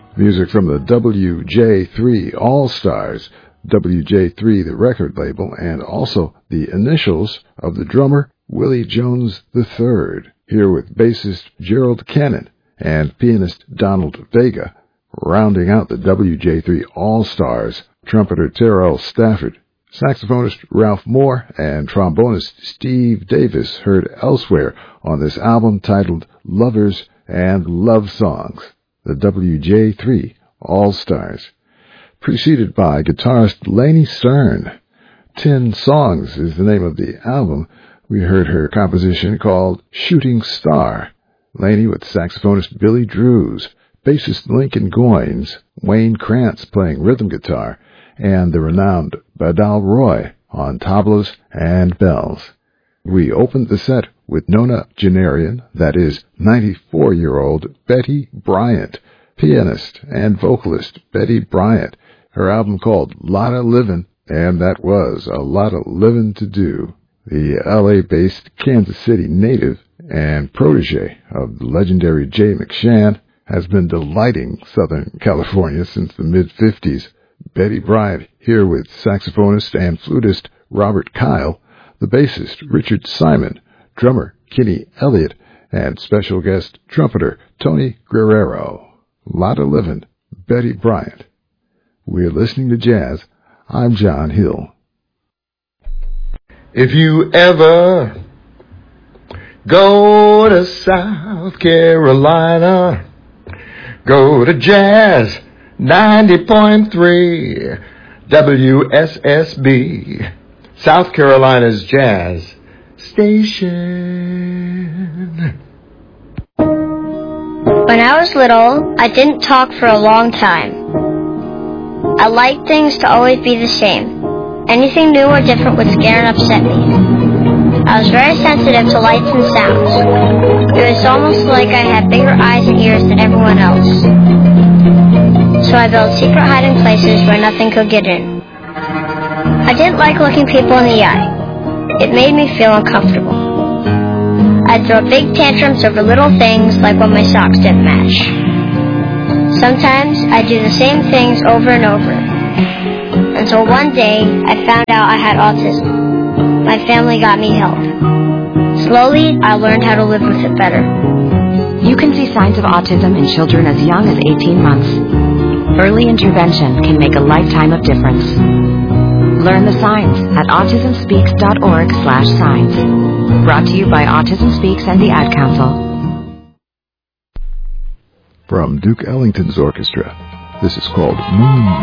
Music from the WJ3 All-Stars, WJ3 the record label, and also the initials of the drummer Willie Jones III, here with bassist Gerald Kennan and pianist Donald Vega, rounding out the WJ3 All-Stars, trumpeter Terrell Stafford, saxophonist Ralph Moore, and trombonist Steve Davis, heard elsewhere on this album titled Lovers and Love Songs, the WJ3 All-Stars, preceded by guitarist Lainey Stern. 10 Songs is the name of the album. We heard her composition called Shooting Star. Lainey with saxophonist Billy Drews, bassist Lincoln Goines, Wayne Krantz playing rhythm guitar, and the renowned Badal Roy on tablas and bells. We opened the set with nonagenarian, that is, 94-year-old Betty Bryant, pianist and vocalist Betty Bryant, her album called Lotta Livin', and that was a lot of living to do. The LA-based Kansas City native and protege of the legendary Jay McShann has been delighting Southern California since the mid-50s. Betty Bryant here with saxophonist and flutist Robert Kyle, the bassist Richard Simon, drummer Kenny Elliott, and special guest trumpeter Tony Guerrero. Lotta Livin', Betty Bryant. We're listening to jazz. I'm John Hill. If you ever go to South Carolina, go to Jazz 90.3 WSSB, South Carolina's jazz station. When I was little, I didn't talk for a long time. I liked things to always be the same. Anything new or different would scare and upset me. I was very sensitive to lights and sounds. It was almost like I had bigger eyes and ears than everyone else. So I built secret hiding places where nothing could get in. I didn't like looking people in the eye. It made me feel uncomfortable. I'd throw big tantrums over little things like when my socks didn't match. Sometimes I'd do the same things over and over. Until one day, I found out I had autism. My family got me help. Slowly, I learned how to live with it better. You can see signs of autism in children as young as 18 months. Early intervention can make a lifetime of difference. Learn the signs at autismspeaks.org/signs. Brought to you by Autism Speaks and the Ad Council. From Duke Ellington's orchestra, this is called Moon